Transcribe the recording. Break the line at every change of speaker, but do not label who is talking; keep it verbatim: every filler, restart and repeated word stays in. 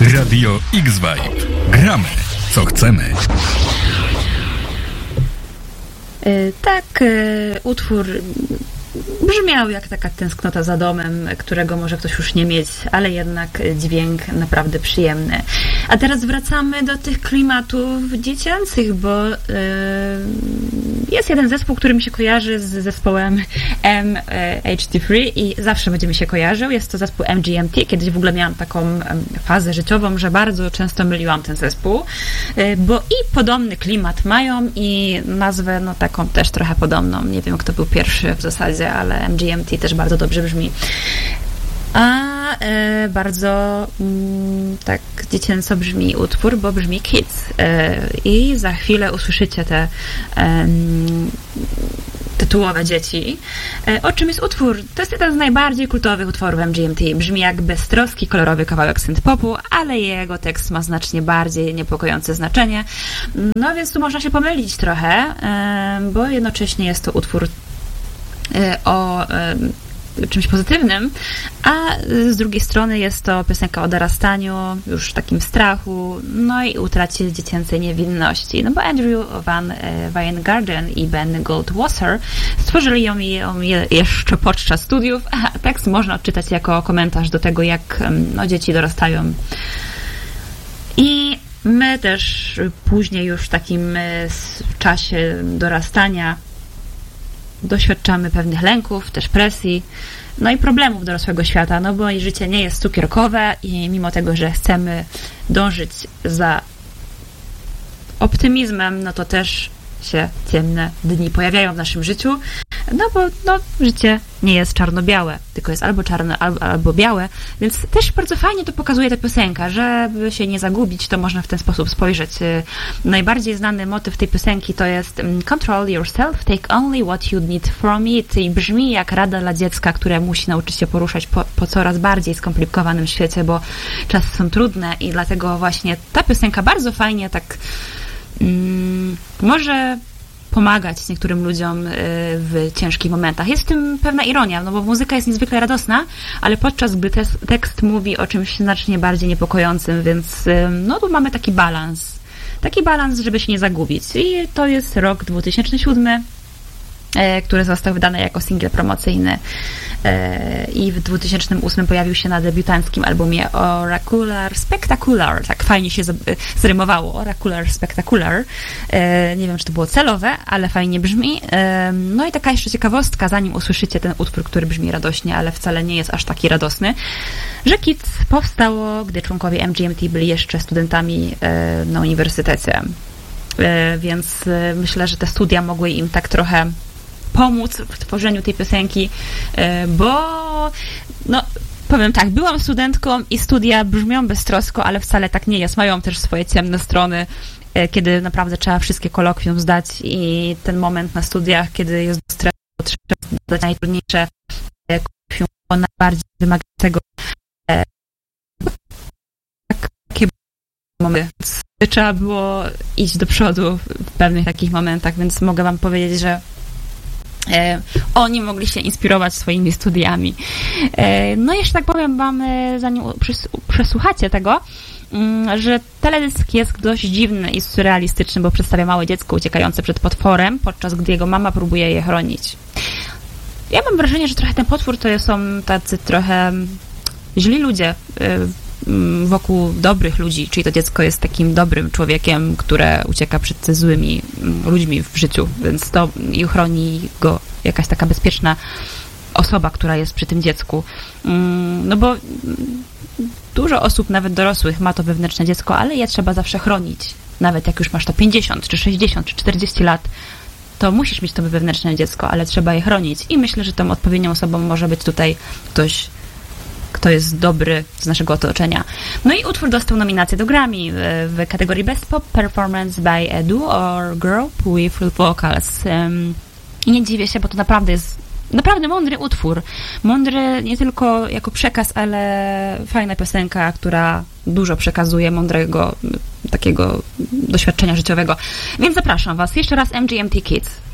Radio X-Vibe. Gramy, co chcemy.
Yy, tak, yy, utwór brzmiał jak taka tęsknota za domem, którego może ktoś już nie mieć, ale jednak dźwięk naprawdę przyjemny. A teraz wracamy do tych klimatów dziecięcych, bo yy, jest jeden zespół, który mi się kojarzy z zespołem M H D trzy i zawsze będzie mi się kojarzył. Jest to zespół M G M T. Kiedyś w ogóle miałam taką fazę życiową, że bardzo często myliłam ten zespół, yy, bo i podobny klimat mają i nazwę no taką też trochę podobną. Nie wiem, kto był pierwszy w zasadzie, ale M G M T też bardzo dobrze brzmi. A e, bardzo mm, tak dziecięco brzmi utwór, bo brzmi Kids. E, I za chwilę usłyszycie te e, tytułowe dzieci. E, o czym jest utwór? To jest jeden z najbardziej kultowych utworów M G M T. Brzmi jak beztroski, kolorowy kawałek synth-popu, ale jego tekst ma znacznie bardziej niepokojące znaczenie. No więc tu można się pomylić trochę, e, bo jednocześnie jest to utwór o czymś pozytywnym, a z drugiej strony jest to piosenka o dorastaniu, już takim strachu, no i utracie dziecięcej niewinności. No bo Andrew Van Wijngaarden i Ben Goldwasser stworzyli ją, ją jeszcze podczas studiów, a tekst można odczytać jako komentarz do tego, jak no, dzieci dorastają. I my też później już w takim czasie dorastania doświadczamy pewnych lęków, też presji, no i problemów dorosłego świata, no bo życie nie jest cukierkowe i mimo tego, że chcemy dążyć za optymizmem, no to też się ciemne dni pojawiają w naszym życiu, no bo no, życie nie jest czarno-białe, tylko jest albo czarne, albo, albo białe, więc też bardzo fajnie to pokazuje ta piosenka, żeby się nie zagubić, to można w ten sposób spojrzeć. Najbardziej znany motyw tej piosenki to jest control yourself, take only what you need from it i brzmi jak rada dla dziecka, które musi nauczyć się poruszać po, po coraz bardziej skomplikowanym świecie, bo czasy są trudne i dlatego właśnie ta piosenka bardzo fajnie tak mm, może pomagać niektórym ludziom w ciężkich momentach. Jest w tym pewna ironia, no bo muzyka jest niezwykle radosna, ale podczas gdy te, tekst mówi o czymś znacznie bardziej niepokojącym, więc no tu mamy taki balans. Taki balans, żeby się nie zagubić. I to jest rok dwa tysiące siódmy, który został wydany jako singiel promocyjny i w dwa tysiące ósmym pojawił się na debiutanckim albumie Oracular Spectacular. Tak fajnie się zrymowało. Oracular Spectacular. Nie wiem, czy to było celowe, ale fajnie brzmi. No i taka jeszcze ciekawostka, zanim usłyszycie ten utwór, który brzmi radośnie, ale wcale nie jest aż taki radosny, że Kids powstało, gdy członkowie M G M T byli jeszcze studentami na uniwersytecie. Więc myślę, że te studia mogły im tak trochę pomóc w tworzeniu tej piosenki, bo no, powiem tak, byłam studentką i studia brzmią beztrosko, ale wcale tak nie jest. Mają też swoje ciemne strony, kiedy naprawdę trzeba wszystkie kolokwium zdać i ten moment na studiach, kiedy jest stres, trzeba zdać najtrudniejsze kolokwium, najbardziej wymagającego. Takie momenty. Trzeba było iść do przodu w pewnych takich momentach, więc mogę wam powiedzieć, że E, oni mogli się inspirować swoimi studiami. E, no jeszcze tak powiem wam, zanim przesłuchacie tego, że teledysk jest dość dziwny i surrealistyczny, bo przedstawia małe dziecko uciekające przed potworem, podczas gdy jego mama próbuje je chronić. Ja mam wrażenie, że trochę ten potwór to są tacy trochę źli ludzie wokół dobrych ludzi, czyli to dziecko jest takim dobrym człowiekiem, które ucieka przed złymi ludźmi w życiu, więc to i chroni go jakaś taka bezpieczna osoba, która jest przy tym dziecku. No bo dużo osób, nawet dorosłych, ma to wewnętrzne dziecko, ale je trzeba zawsze chronić. Nawet jak już masz to pięćdziesiąt, czy sześćdziesiąt, czy czterdzieści lat, to musisz mieć to wewnętrzne dziecko, ale trzeba je chronić. I myślę, że tą odpowiednią osobą może być tutaj ktoś, kto jest dobry z naszego otoczenia. No i utwór dostał nominację do Grammy w kategorii Best Pop Performance by a Duo or Group with Vocals. I nie dziwię się, bo to naprawdę jest naprawdę mądry utwór. Mądry nie tylko jako przekaz, ale fajna piosenka, która dużo przekazuje mądrego takiego doświadczenia życiowego. Więc zapraszam was jeszcze raz M G M T Kids.